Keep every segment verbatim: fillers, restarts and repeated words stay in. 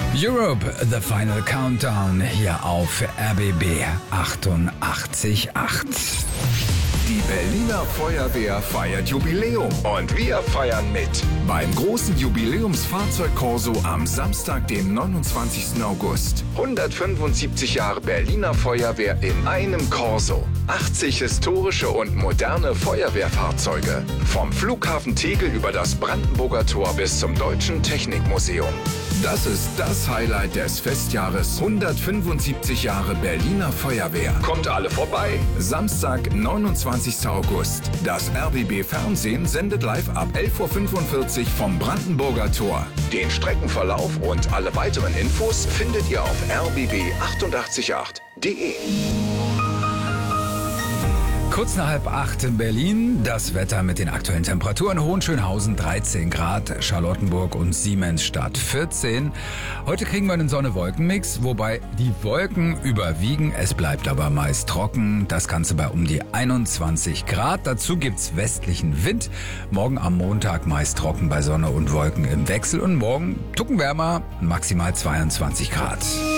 Europe, The Final Countdown, hier auf R B B achtundachtzig Komma acht. Die Berliner Feuerwehr feiert Jubiläum und wir feiern mit. Beim großen Jubiläumsfahrzeugkorso am Samstag, dem neunundzwanzigsten August. hundertfünfundsiebzig Jahre Berliner Feuerwehr in einem Korso. achtzig historische und moderne Feuerwehrfahrzeuge. Vom Flughafen Tegel über das Brandenburger Tor bis zum Deutschen Technikmuseum. Das ist das Highlight des Festjahres hundertfünfundsiebzig Jahre Berliner Feuerwehr. Kommt alle vorbei. Samstag, neunundzwanzigsten August. Das R B B Fernsehen sendet live ab elf Uhr fünfundvierzig vom Brandenburger Tor. Den Streckenverlauf und alle weiteren Infos findet ihr auf r b b achtundachtzig Komma acht punkt de. Kurz nach halb acht in Berlin, das Wetter mit den aktuellen Temperaturen. Hohenschönhausen dreizehn Grad, Charlottenburg und Siemensstadt vierzehn. Heute kriegen wir einen Sonne-Wolken-Mix, wobei die Wolken überwiegen. Es bleibt aber meist trocken. Das Ganze bei um die einundzwanzig Grad. Dazu gibt's westlichen Wind. Morgen am Montag meist trocken bei Sonne und Wolken im Wechsel. Und morgen tucken wärmer, maximal zweiundzwanzig Grad.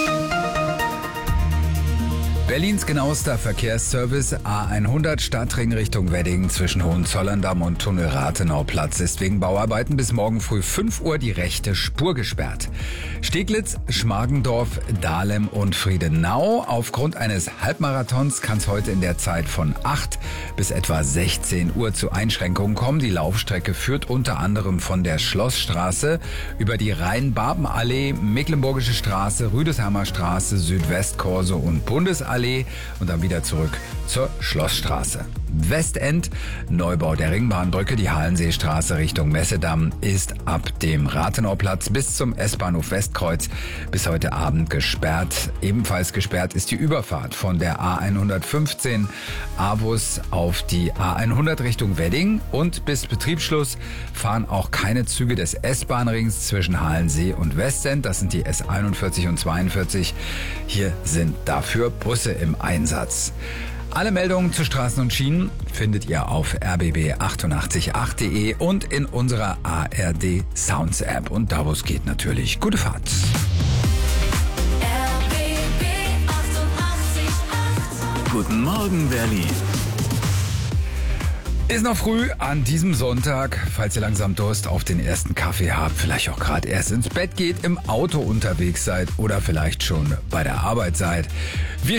Berlins genauester Verkehrsservice A hundert Stadtring Richtung Wedding zwischen Hohenzollern-Damm und Tunnel Rathenauplatz ist wegen Bauarbeiten bis morgen früh fünf Uhr die rechte Spur gesperrt. Steglitz, Schmargendorf, Dahlem und Friedenau. Aufgrund eines Halbmarathons kann es heute in der Zeit von acht bis etwa sechzehn Uhr zu Einschränkungen kommen. Die Laufstrecke führt unter anderem von der Schlossstraße über die Rhein-Baben-Allee, Mecklenburgische Straße, Rüdesheimer Straße, Südwestkorso und Bundesallee und dann wieder zurück zur Schlossstraße. Westend, Neubau der Ringbahnbrücke, die Hallenseestraße Richtung Messedamm ist ab dem Rathenauplatz bis zum S-Bahnhof Westkreuz bis heute Abend gesperrt. Ebenfalls gesperrt ist die Überfahrt von der A hundertfünfzehn Avus auf die A hundert Richtung Wedding und bis Betriebsschluss fahren auch keine Züge des S-Bahn-Rings zwischen Hallensee und Westend. Das sind die S einundvierzig und zweiundvierzig. Hier sind dafür Busse im Einsatz. Alle Meldungen zu Straßen und Schienen findet ihr auf r b b achtundachtzig Komma acht punkt de und in unserer A R D Sounds App. Und da, wo es geht, natürlich gute Fahrt. R B B achtundachtzig Komma acht. Guten Morgen, Berlin. Ist noch früh an diesem Sonntag, falls ihr langsam Durst auf den ersten Kaffee habt, vielleicht auch gerade erst ins Bett geht, im Auto unterwegs seid oder vielleicht schon bei der Arbeit seid. Wir